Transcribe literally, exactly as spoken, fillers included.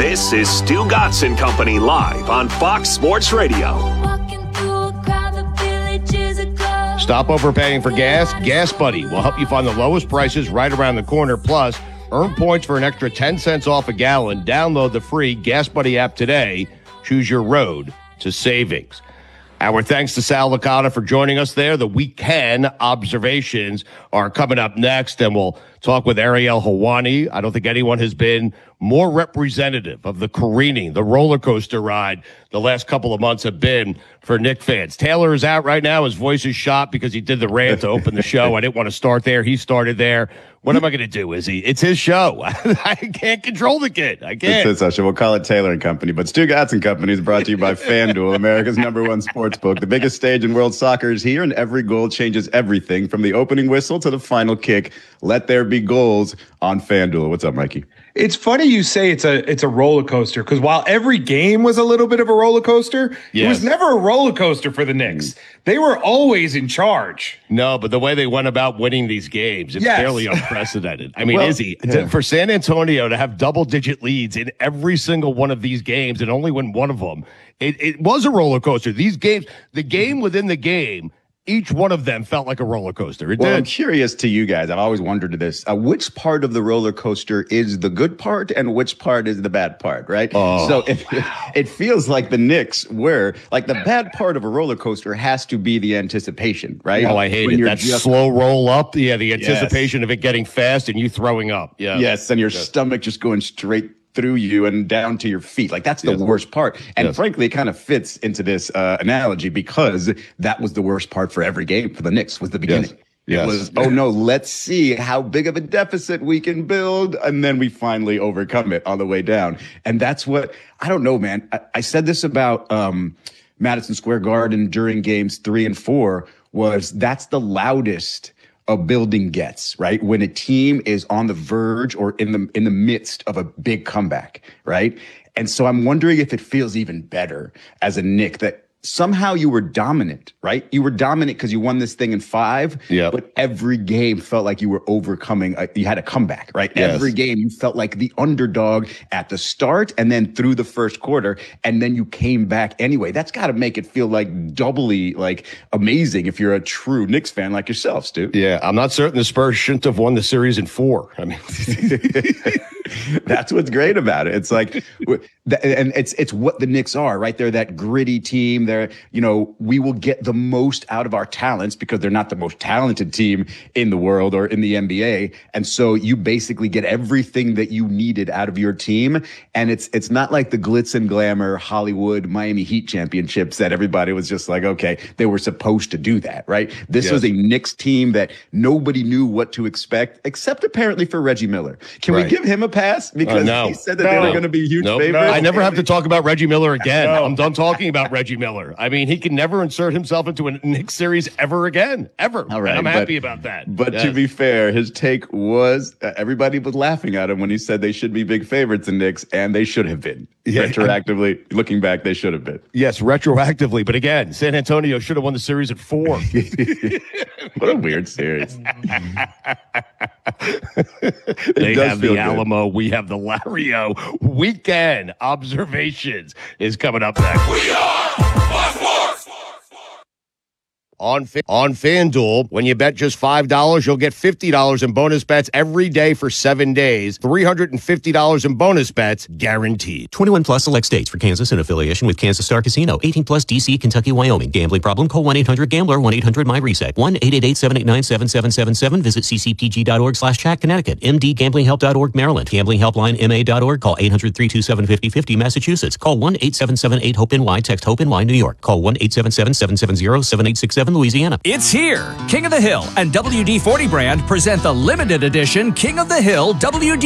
This is Stu Gotson Company live on Fox Sports Radio. Stop overpaying for gas? Gas Buddy will help you find the lowest prices right around the corner. Plus, earn points for an extra ten cents off a gallon. Download the free Gas Buddy app today. Choose your road to savings. Our thanks to Sal Licata for joining us there. The weekend observations are coming up next, and we'll talk with Ariel Helwani. I don't think anyone has been more representative of the careening, the roller coaster ride the last couple of months have been for Knick fans. Taylor is out right now. His voice is shot because he did the rant to open the show. I didn't want to start there. He started there. What am I going to do, Izzy? It's his show. I can't control the kid. I can't. It's his show. We'll call it Taylor and Company. But Stu Gotson Company is brought to you by FanDuel, America's number one sports book. The biggest stage in world soccer is here, and every goal changes everything from the opening whistle to the final kick. Let there be goals on FanDuel. What's up, Mikey? It's funny you say it's a it's a roller coaster, because while every game was a little bit of a roller coaster, yes. It was never a roller coaster for the Knicks. They were always in charge. No, but the way they went about winning these games, it's yes. fairly unprecedented. I mean, well, Izzy, yeah. to, for San Antonio to have double-digit leads in every single one of these games and only win one of them, it, it was a roller coaster. These games, the game within the game, each one of them felt like a roller coaster. It well, did. I'm curious to you guys. I've always wondered this. Uh, which part of the roller coaster is the good part and which part is the bad part, right? Oh, so it, wow. it feels like the Knicks were, like the bad part of a roller coaster has to be the anticipation, right? Oh, I hate when it. That just, slow roll up. Yeah, the anticipation yes. of it getting fast and you throwing up. Yeah. Yes, and your yes. stomach just going straight through you and down to your feet. Like, that's the yes. worst part. And yes. frankly, it kind of fits into this uh, analogy, because that was the worst part for every game for the Knicks, was the beginning. Yes. Yes. It was, oh no, let's see how big of a deficit we can build. And then we finally overcome it on the way down. And that's what, I don't know, man. I, I said this about um, Madison Square Garden during games three and four, was that's the loudest a building gets, right? When a team is on the verge or in the in the midst of a big comeback, right? And so I'm wondering if it feels even better as a Knick that somehow you were dominant, right? You were dominant because you won this thing in five, yep. but every game felt like you were overcoming, a, you had a comeback, right? Yes. Every game you felt like the underdog at the start and then through the first quarter, and then you came back anyway. That's got to make it feel like doubly like amazing if you're a true Knicks fan like yourself, Stu. Yeah, I'm not certain the Spurs shouldn't have won the series in four. I mean, that's what's great about it. It's like, and it's it's what the Knicks are, right? They're that gritty team. They're, you know, we will get the most out of our talents because they're not the most talented team in the world or in the N B A. And so you basically get everything that you needed out of your team. And it's it's not like the glitz and glamour Hollywood Miami Heat championships that everybody was just like, okay, they were supposed to do that, right? This yes. was a Knicks team that nobody knew what to expect, except apparently for Reggie Miller. Can right. we give him a pass? Because uh, no. he said that no. they were going to be huge nope. favorites. No. I never have to talk about Reggie Miller again. No. I'm done talking about Reggie Miller. I mean, he can never insert himself into a Knicks series ever again, ever. All right, and I'm but, happy about that. But yes. to be fair, his take was uh, everybody was laughing at him when he said they should be big favorites in Knicks, and they should have been. Yeah. Retroactively, looking back, they should have been. Yes, retroactively. But again, San Antonio should have won the series at four. What a weird series. They have the Alamo. Good. We have the Lario. Weekend observations is coming up next. We are Fox Sports. On, on FanDuel, when you bet just five dollars, you'll get fifty dollars in bonus bets every day for seven days. three hundred fifty dollars in bonus bets guaranteed. twenty-one plus select states for Kansas in affiliation with Kansas Star Casino. eighteen plus D C, Kentucky, Wyoming. Gambling problem? Call one eight hundred gambler, one eight hundred my reset. one eight eight eight, seven eight nine, seven seven seven seven. Visit ccpg.org slash chat, Connecticut. m d gambling help dot org, Maryland. Gambling helpline M A dot org. Call eight hundred, three two seven, five oh five oh, Massachusetts. Call one eight seven seven eight, hope N Y. Text HOPE-N Y, New York. Call one eight seven seven, seven seven zero, seven eight six seven, Louisiana. It's here. King of the Hill and W D forty brand present the limited edition King of the Hill W D